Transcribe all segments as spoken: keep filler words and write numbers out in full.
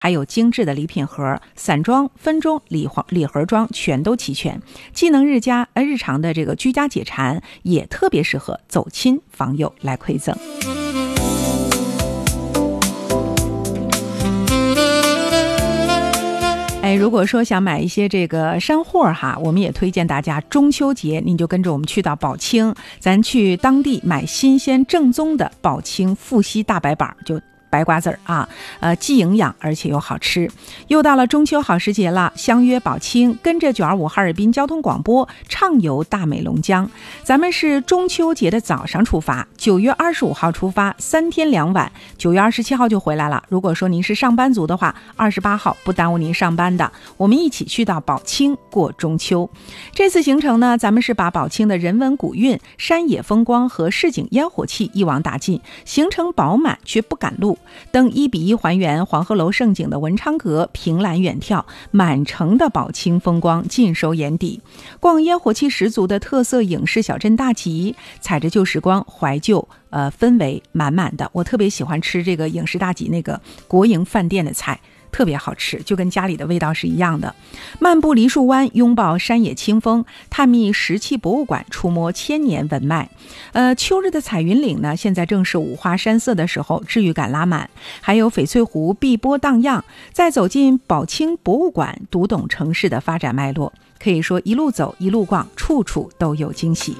还有精致的礼品盒，散装、分装、礼礼盒装全都齐全，既能日家呃日常的这个居家解馋，也特别适合走亲访友来馈赠。哎，如果说想买一些这个山货哈，我们也推荐大家中秋节您就跟着我们去到宝清，咱去当地买新鲜正宗的宝清富硒大白板，就白瓜子儿啊，呃，既营养而且又好吃。又到了中秋好时节了，相约宝清，跟着九二五哈尔滨交通广播畅游大美龙江。咱们是中秋节的早上出发，九月二十五号出发，三天两晚，九月二十七号就回来了。如果说您是上班族的话，二十八号不耽误您上班的。我们一起去到宝清过中秋。这次行程呢，咱们是把宝清的人文古韵、山野风光和市井烟火气一网打尽，行程饱满却不赶路。登一比一还原黄鹤楼胜景的文昌阁，凭栏远眺，满城的宝清风光尽收眼底。逛烟火气十足的特色影视小镇大集，踩着旧时光，怀旧呃氛围满满的。我特别喜欢吃这个影视大集那个国营饭店的菜，特别好吃，就跟家里的味道是一样的。漫步梨树湾，拥抱山野清风，探秘石器博物馆，触摸千年文脉。呃，秋日的彩云岭呢，现在正是五花山色的时候，治愈感拉满。还有翡翠湖碧波荡漾，再走进宝清博物馆，读懂城市的发展脉络。可以说一路走一路逛，处处都有惊喜。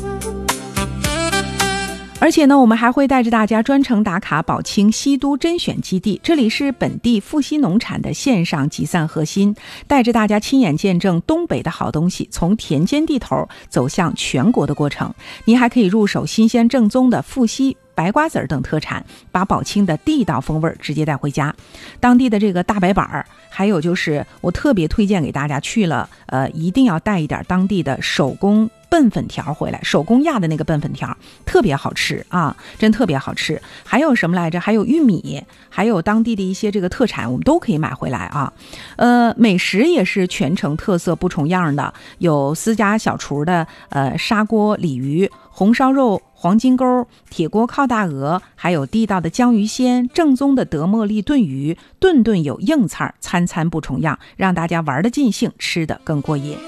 而且呢，我们还会带着大家专程打卡宝清西都甄选基地，这里是本地富硒农产的线上集散核心，带着大家亲眼见证东北的好东西从田间地头走向全国的过程。您还可以入手新鲜正宗的富硒白瓜子等特产，把宝清的地道风味直接带回家。当地的这个大白板，还有就是我特别推荐给大家去了，呃，一定要带一点当地的手工笨粉条回来，手工压的那个笨粉条特别好吃啊，真特别好吃。还有什么来着？还有玉米，还有当地的一些这个特产，我们都可以买回来啊。呃，美食也是全城特色不重样的，有私家小厨的呃砂锅鲤鱼、红烧肉、黄金钩、铁锅靠大鹅，还有地道的江鱼鲜，正宗的德莫利炖鱼，顿顿有硬菜，餐餐不重样，让大家玩得尽兴，吃得更过瘾。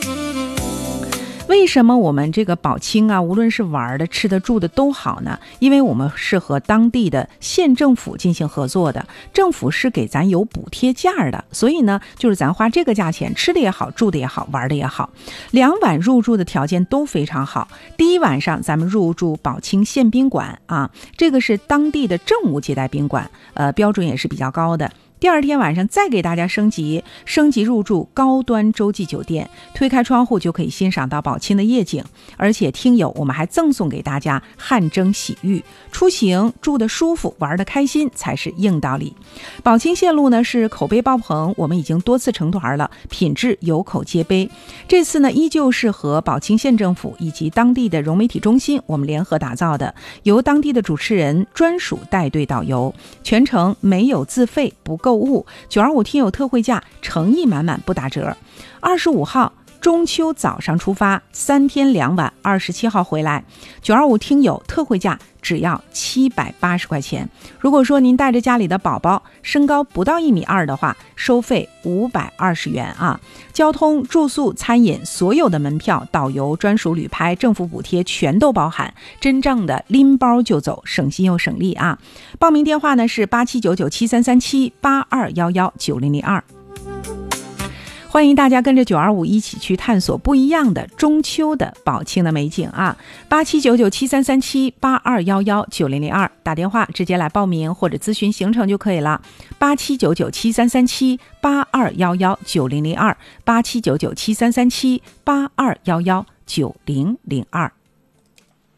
为什么我们这个宝清啊，无论是玩的、吃的、住的都好呢？因为我们是和当地的县政府进行合作的，政府是给咱有补贴价的，所以呢，就是咱花这个价钱，吃的也好，住的也好，玩的也好。两晚入住的条件都非常好。第一晚上咱们入住宝清县宾馆啊，这个是当地的政务接待宾馆，呃，标准也是比较高的。第二天晚上再给大家升级，升级入住高端洲际酒店，推开窗户就可以欣赏到宝清的夜景，而且听友我们还赠送给大家汗蒸洗浴，出行住得舒服，玩得开心才是硬道理。宝清线路呢是口碑爆棚，我们已经多次成团了，品质有口皆碑。这次呢依旧是和宝清县政府以及当地的融媒体中心我们联合打造的，由当地的主持人专属带队导游，全程没有自费不购物，九二五听友特惠价，诚意满满不打折。二十五号中秋早上出发，三天两晚，二十七号回来。九二五听友特惠价只要七百八十块钱。如果说您带着家里的宝宝，身高不到一米二的话，收费五百二十元啊。交通、住宿、餐饮，所有的门票、导游、专属旅拍、政府补贴全都包含，真正的拎包就走，省心又省力啊。报名电话呢是八七九九七三三七八二幺幺九零零二。欢迎大家跟着九二五一起去探索不一样的中秋的宝清的美景啊！八七九九七三三七八二幺幺九零零二，打电话直接来报名或者咨询行程就可以了。八七九九七三三七八二幺幺九零零二，八七九九七三三七八二幺幺九零零二。